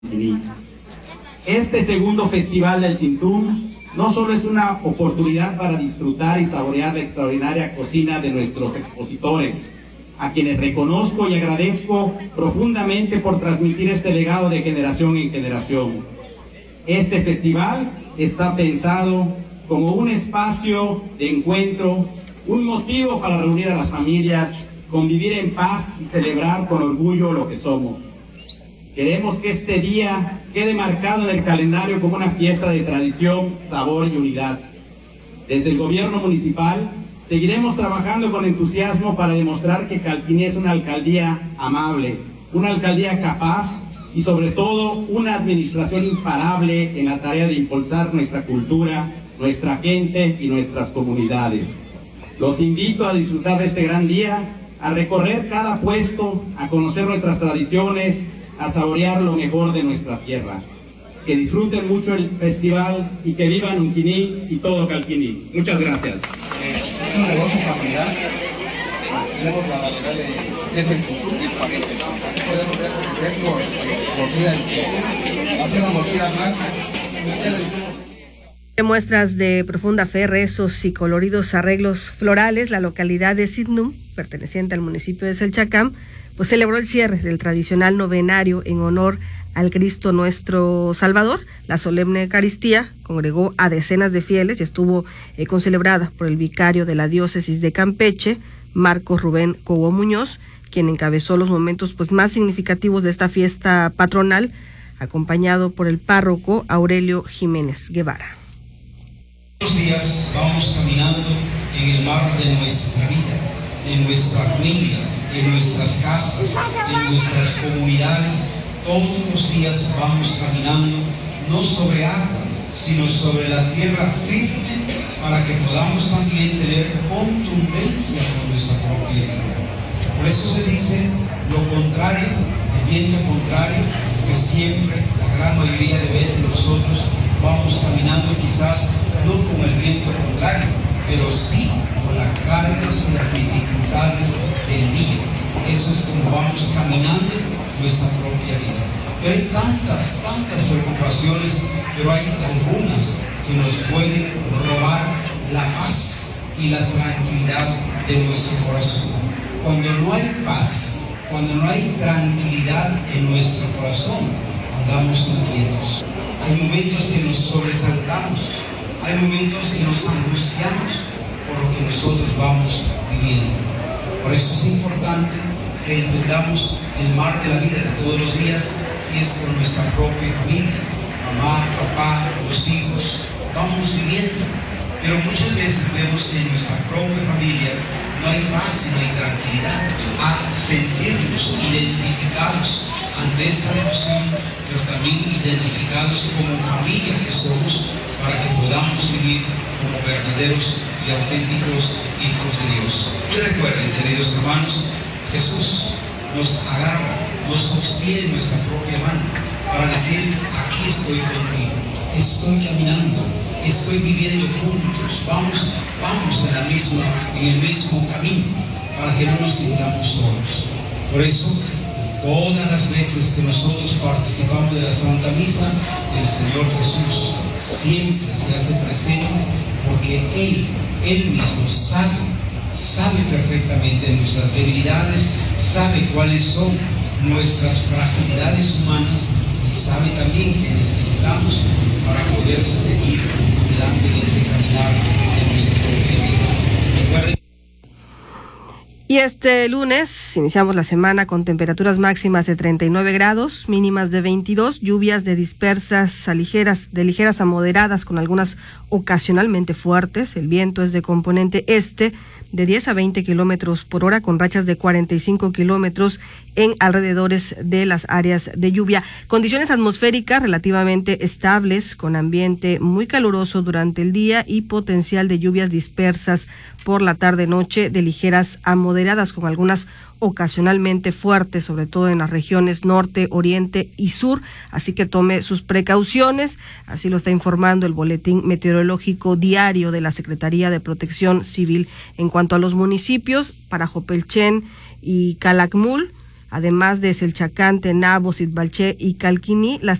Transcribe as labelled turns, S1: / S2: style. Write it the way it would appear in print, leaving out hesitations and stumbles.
S1: Este segundo Festival del Tzimtzum no solo es una oportunidad para disfrutar y saborear la extraordinaria cocina de nuestros expositores, a quienes reconozco y agradezco profundamente por transmitir este legado de generación en generación. Este festival está pensado como un espacio de encuentro, un motivo para reunir a las familias, convivir en paz y celebrar con orgullo lo que somos. Queremos que este día quede marcado en el calendario como una fiesta de tradición, sabor y unidad. Desde el gobierno municipal seguiremos trabajando con entusiasmo para demostrar que Calquiní es una alcaldía amable, una alcaldía capaz y sobre todo una administración imparable en la tarea de impulsar nuestra cultura, nuestra gente y nuestras comunidades. Los invito a disfrutar de este gran día, a recorrer cada puesto, a conocer nuestras tradiciones, a saborear lo mejor de nuestra tierra. Que disfruten mucho el festival y que vivan Unquiní y todo Calquiní. Muchas gracias.
S2: Es un negocio familiar. Tenemos la variedad de ese futuro y paquete. Aquí podemos ver morcilla de hacer una morcilla más.
S3: Muestras de profunda fe, rezos y coloridos arreglos florales, la localidad de Sitnum, perteneciente al municipio de Selchacán, pues celebró el cierre del tradicional novenario en honor al Cristo nuestro Salvador. La solemne Eucaristía congregó a decenas de fieles y estuvo concelebrada por el vicario de la diócesis de Campeche, Marcos Rubén Cobo Muñoz, quien encabezó los momentos pues más significativos de esta fiesta patronal, acompañado por el párroco Aurelio Jiménez Guevara.
S4: Todos los días vamos caminando en el mar de nuestra vida, de nuestra familia, en nuestras casas, en nuestras comunidades. Todos los días vamos caminando no sobre agua, sino sobre la tierra firme, para que podamos también tener contundencia con nuestra propia vida. Por eso se dice lo contrario, el viento contrario, que siempre, la gran mayoría de veces nosotros vamos caminando quizás no con el viento contrario, pero sí con las cargas y las dificultades del día. Eso es como vamos caminando nuestra propia vida. Pero hay tantas preocupaciones, pero hay algunas que nos pueden robar la paz y la tranquilidad de nuestro corazón. Cuando no hay paz, cuando no hay tranquilidad en nuestro corazón, andamos inquietos. Hay momentos que nos sobresaltamos, hay momentos que nos angustiamos por lo que nosotros vamos viviendo. Por eso es importante que entendamos el mar de la vida de todos los días, y es con nuestra propia familia, mamá, papá, los hijos, vamos viviendo. Pero muchas veces vemos que en nuestra propia familia no hay paz y no hay tranquilidad. A sentirnos identificados ante esta devoción, pero también identificados como familia que somos, para que podamos vivir como verdaderos y auténticos hijos de Dios. Y recuerden, queridos hermanos, Jesús nos agarra, nos sostiene en nuestra propia mano para decir: aquí estoy contigo, estoy caminando, estoy viviendo juntos, vamos en el mismo camino, para que no nos sintamos solos. Por eso, todas las veces que nosotros participamos de la Santa Misa, el Señor Jesús siempre se hace presente, porque Él mismo sabe perfectamente nuestras debilidades, sabe cuáles son nuestras fragilidades humanas y sabe también que necesitamos para poder seguir delante de este caminar de nuestra propia vida. Recuerden.
S3: Y este lunes iniciamos la semana con temperaturas máximas de 39 grados, mínimas de 22, lluvias de dispersas a ligeras a moderadas, con algunas ocasionalmente fuertes. El viento es de componente este, de 10 a 20 kilómetros por hora, con rachas de 45 kilómetros en alrededores de las áreas de lluvia. Condiciones atmosféricas relativamente estables, con ambiente muy caluroso durante el día y potencial de lluvias dispersas por la tarde-noche, de ligeras a moderadas, con algunas ocasionalmente fuertes, sobre todo en las regiones norte, oriente y sur, así que tome sus precauciones. Así lo está informando el boletín meteorológico diario de la Secretaría de Protección Civil. En cuanto a los municipios, para Jopelchen y Calakmul, además de Selchacán, Tenabo, Sitbalché y Calquiní. Las